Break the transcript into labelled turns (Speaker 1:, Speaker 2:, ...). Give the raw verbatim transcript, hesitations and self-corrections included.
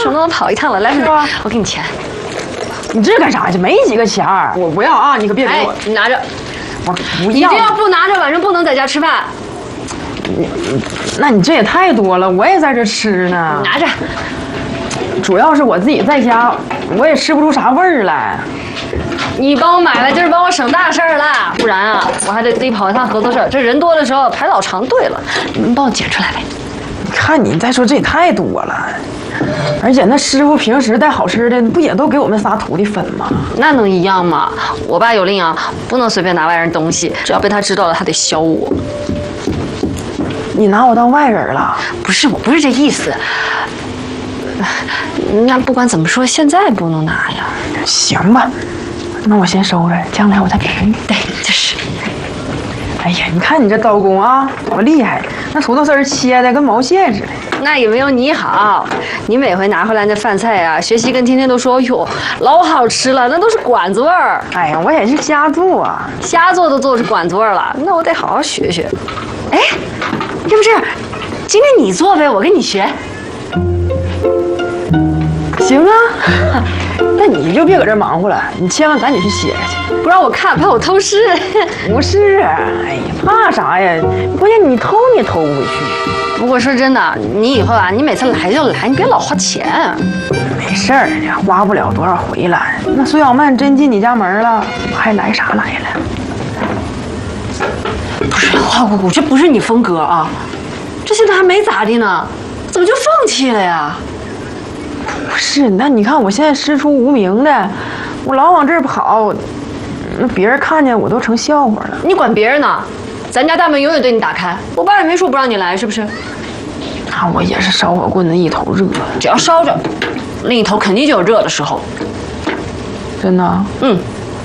Speaker 1: 省得我跑一趟了。来，我给你钱。
Speaker 2: 你这干啥去？没几个钱儿，我不要啊！你可别给我，
Speaker 1: 你拿着。
Speaker 2: 我不要。
Speaker 1: 你这要不拿着，晚上不能在家吃饭。
Speaker 2: 你，那你这也太多了，我也在这吃呢。
Speaker 1: 拿着。
Speaker 2: 主要是我自己在家，我也吃不出啥味儿来。
Speaker 1: 你帮我买了，就是帮我省大事儿了，不然啊，我还得自己跑一趟合作社。这人多的时候排老长队了。你帮我捡出来呗。
Speaker 2: 你看你再说这也太多了，而且那师傅平时带好吃的，不也都给我们仨徒弟分吗？
Speaker 1: 那能一样吗？我爸有令啊，不能随便拿外人东西，只要被他知道了，他得削我。
Speaker 2: 你拿我当外人了？
Speaker 1: 不是，我不是这意思。那不管怎么说，现在不能拿呀。
Speaker 2: 行吧，那我先收着，将来我再给你。
Speaker 1: 对，就是。
Speaker 2: 哎呀，你看你这刀工啊，多厉害！那土豆丝切的跟毛线似的。
Speaker 1: 那也没有你好，你每回拿回来那饭菜啊，学习跟天天都说，哟，老好吃了，那都是馆子味儿。
Speaker 2: 哎呀，我也是瞎做啊，
Speaker 1: 瞎做都做是馆子味儿了，那我得好好学学。哎，要不这样，今天你做呗，我跟你学。
Speaker 2: 行啊，那你就别搁这忙活了，你千万赶紧去歇着去，
Speaker 1: 不让我看，怕我偷师。
Speaker 2: 不是，哎呀，怕啥呀？关键你偷你也偷不回去。
Speaker 1: 不过说真的，你以后啊，你每次来就来，你别老花钱。
Speaker 2: 没事儿，花不了多少回来。那苏小曼真进你家门了，我还来啥来了？
Speaker 1: 不是花姑姑，这不是你风格啊！这现在还没咋地呢，怎么就放弃了呀？
Speaker 2: 不是，那你看我现在师出无名的，我老往这儿跑，那别人看见我都成笑话了。
Speaker 1: 你管别人呢？咱家大门永远对你打开，我爸也没说不让你来，是不是？
Speaker 2: 那我也是烧火棍子一头热，
Speaker 1: 只要烧着，另一头肯定就有热的时候。
Speaker 2: 真的？
Speaker 1: 嗯。